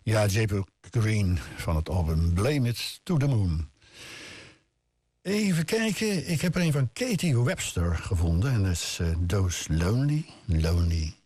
Ja, J.P. Green van het album Blame It to the Moon. Even kijken, ik heb er een van Katie Webster gevonden. En dat is Those Lonely, Lonely